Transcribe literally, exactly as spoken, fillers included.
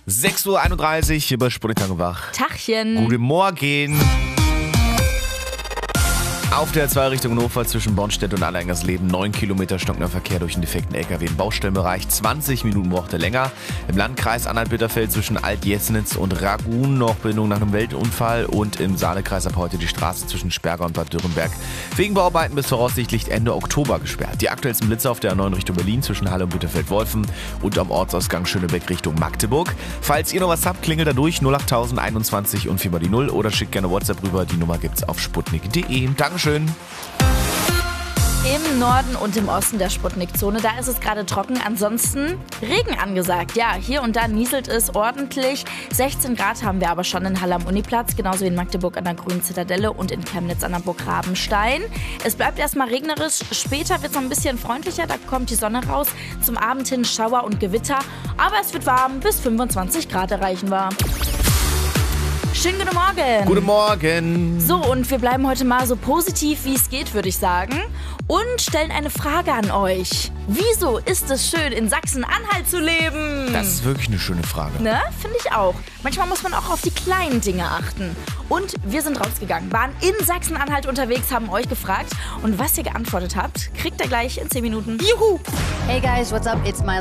sechs Uhr einunddreißig hier bei Sputnik wach. Tachchen. Guten Morgen. Auf der Zweirichtung Hannover zwischen Bornstedt und Alleingers-Leben neun Kilometer stockender Verkehr durch einen defekten L K W im Baustellenbereich. zwanzig Minuten brauchte länger. Im Landkreis Anhalt-Bitterfeld zwischen Alt-Jesnitz und Ragun noch Bildung nach einem Weltunfall. Und im Saalekreis ab heute die Straße zwischen Sperger und Bad Dürrenberg wegen Bauarbeiten bis voraussichtlich Ende Oktober gesperrt. Die aktuellsten Blitze auf der neuen Richtung Berlin zwischen Halle und Bitterfeld-Wolfen und am Ortsausgang Schönebeck Richtung Magdeburg. Falls ihr noch was habt, klingelt da durch null acht einundzwanzig und vier mal die null oder schickt gerne WhatsApp rüber. Die Nummer gibt's auf sputnik punkt de. Dankeschön. Im Norden und im Osten der Sputnik-Zone, da ist es gerade trocken. Ansonsten Regen angesagt. Ja, hier und da nieselt es ordentlich. sechzehn Grad haben wir aber schon in Halle am Uniplatz, genauso wie in Magdeburg an der Grünen Zitadelle und in Chemnitz an der Burg Rabenstein. Es bleibt erstmal regnerisch. Später wird es noch ein bisschen freundlicher. Da kommt die Sonne raus. Zum Abend hin Schauer und Gewitter. Aber es wird warm. Bis fünfundzwanzig Grad erreichen wir. Schönen guten Morgen. Guten Morgen. So, und wir bleiben heute mal so positiv, wie es geht, würde ich sagen. Und stellen eine Frage an euch. Wieso ist es schön, in Sachsen-Anhalt zu leben? Das ist wirklich eine schöne Frage. Ne? Finde ich auch. Manchmal muss man auch auf die kleinen Dinge achten. Und wir sind rausgegangen, waren in Sachsen-Anhalt unterwegs, haben euch gefragt. Und was ihr geantwortet habt, kriegt ihr gleich in zehn Minuten. Juhu! Hey guys, what's up? It's Miley